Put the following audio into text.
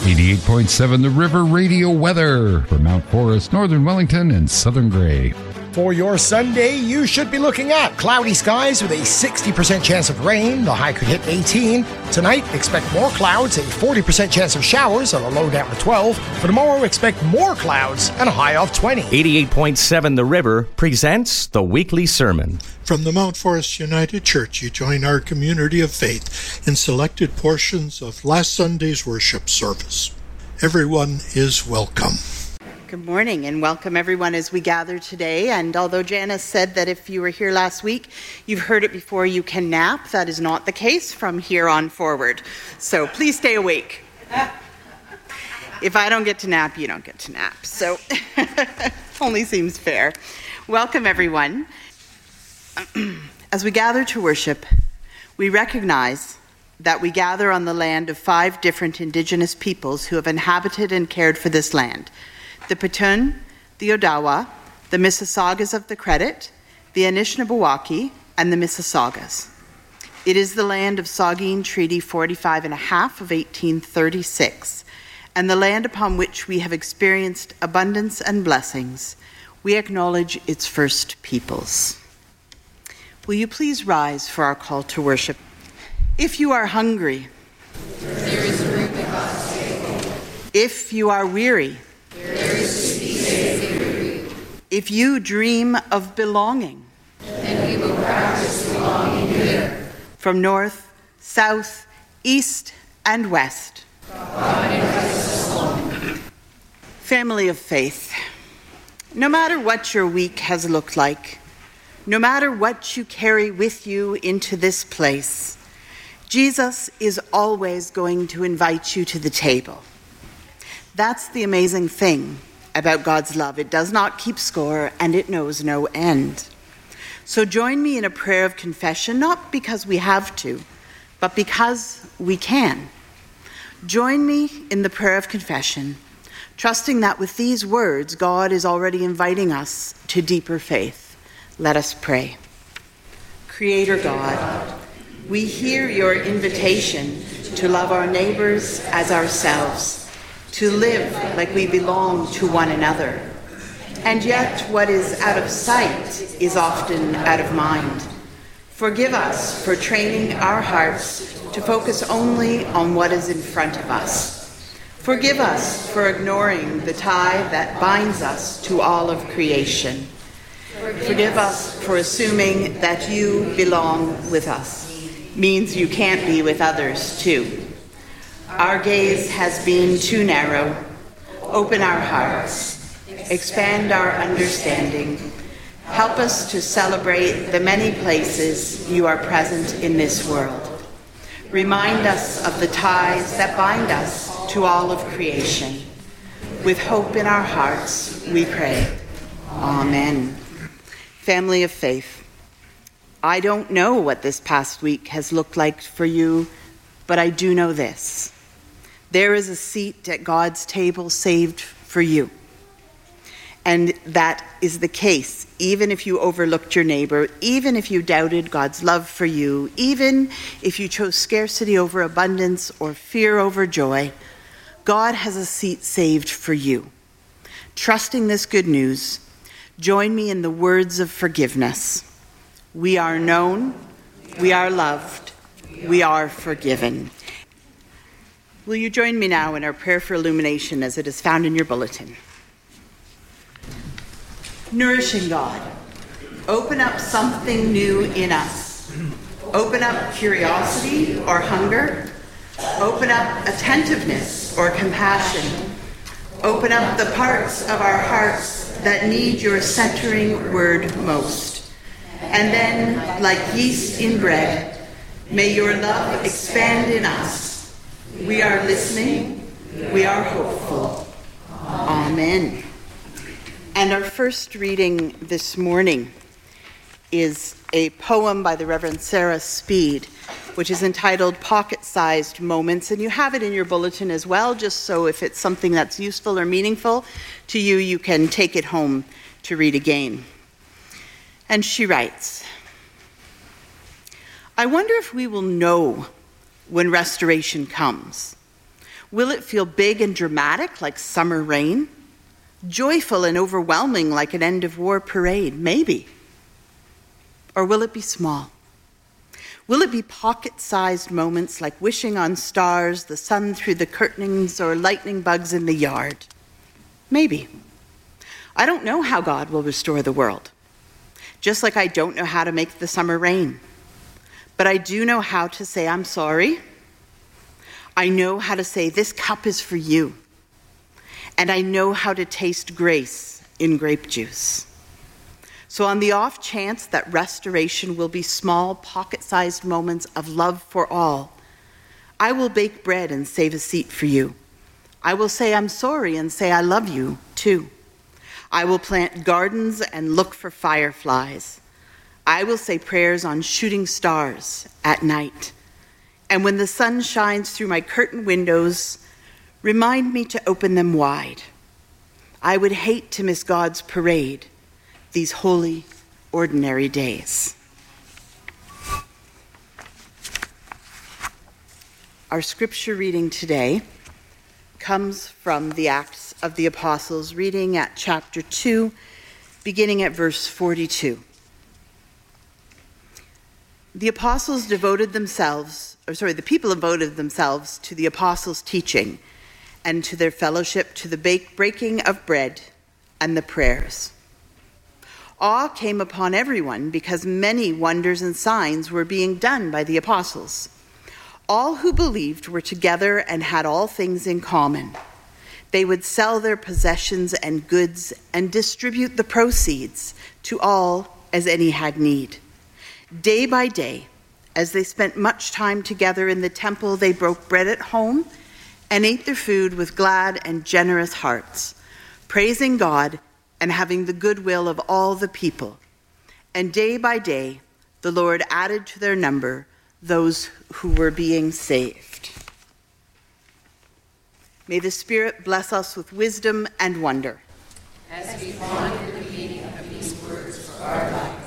88.7 The River Radio weather for Mount Forest, Northern Wellington, and Southern Grey. For your Sunday, you should be looking at cloudy skies with a 60% chance of rain. The high could hit 18. Tonight, expect more clouds, a 40% chance of showers and a low down to 12. For tomorrow, expect more clouds and a high of 20. 88.7 The River presents the weekly sermon. From the Mount Forest United Church, you join our community of faith in selected portions of last Sunday's worship service. Everyone is welcome. Good morning and welcome everyone as we gather today. And although Janice said that if you were here last week, you've heard it before, you can nap. That is not the case from here on forward. So please stay awake. If I don't get to nap, you don't get to nap. So only seems fair. Welcome everyone. As we gather to worship, we recognize that we gather on the land of 5 different Indigenous peoples who have inhabited and cared for this land. The Petun, the Odawa, the Mississaugas of the Credit, the Anishinaabe, and the Mississaugas. It is the land of Saugeen Treaty 45 and a half of 1836, and the land upon which we have experienced abundance and blessings. We acknowledge its first peoples. Will you please rise for our call to worship? If you are hungry, there is room at God's table. If you are weary, there is to be savory. If you dream of belonging, then we will practice belonging here. From north, south, east, and west. God invites us home. Family of faith, no matter what your week has looked like, no matter what you carry with you into this place, Jesus is always going to invite you to the table. That's the amazing thing about God's love. It does not keep score and it knows no end. So join me in a prayer of confession, not because we have to, but because we can. Join me in the prayer of confession, trusting that with these words, God is already inviting us to deeper faith. Let us pray. Creator God, we hear your invitation to love our neighbors as ourselves, to live like we belong to one another. And yet what is out of sight is often out of mind. Forgive us for training our hearts to focus only on what is in front of us. Forgive us for ignoring the tie that binds us to all of creation. Forgive us for assuming that you belong with us. Means you can't be with others too. Our gaze has been too narrow. Open our hearts. Expand our understanding. Help us to celebrate the many places you are present in this world. Remind us of the ties that bind us to all of creation. With hope in our hearts, we pray. Amen. Family of faith, I don't know what this past week has looked like for you, but I do know this. There is a seat at God's table saved for you. And that is the case, even if you overlooked your neighbor, even if you doubted God's love for you, even if you chose scarcity over abundance or fear over joy, God has a seat saved for you. Trusting this good news, join me in the words of forgiveness. We are known, we are loved, we are forgiven. Will you join me now in our prayer for illumination as it is found in your bulletin? Nourishing God, open up something new in us. Open up curiosity or hunger. Open up attentiveness or compassion. Open up the parts of our hearts that need your centering word most. And then, like yeast in bread, may your love expand in us. We are listening. We are hopeful. Amen. And our first reading this morning is a poem by the Reverend Sarah Speed, which is entitled Pocket-Sized Moments. And you have it in your bulletin as well, just so if it's something that's useful or meaningful to you, you can take it home to read again. And she writes, I wonder if we will know when restoration comes, Will it feel big and dramatic like summer rain? Joyful and overwhelming like an end-of-war parade? Maybe. Or will it be small? Will it be pocket-sized moments like wishing on stars, the sun through the curtains, or lightning bugs in the yard? Maybe. I don't know how God will restore the world, just like I don't know how to make the summer rain. But I do know how to say I'm sorry. I know how to say this cup is for you. And I know how to taste grace in grape juice. So on the off chance that restoration will be small, pocket-sized moments of love for all, I will bake bread and save a seat for you. I will say I'm sorry and say I love you too. I will plant gardens and look for fireflies. I will say prayers on shooting stars at night. And when the sun shines through my curtain windows, remind me to open them wide. I would hate to miss God's parade these holy, ordinary days. Our scripture reading today comes from the Acts of the Apostles, reading at chapter 2, beginning at verse 42. The people devoted themselves to the apostles' teaching and to their fellowship, to the breaking of bread and the prayers. Awe came upon everyone because many wonders and signs were being done by the apostles. All who believed were together and had all things in common. They would sell their possessions and goods and distribute the proceeds to all as any had need. Day by day, as they spent much time together in the temple, they broke bread at home and ate their food with glad and generous hearts, praising God and having the goodwill of all the people. And day by day, the Lord added to their number those who were being saved. May the Spirit bless us with wisdom and wonder, as we ponder the meaning of these words for our life.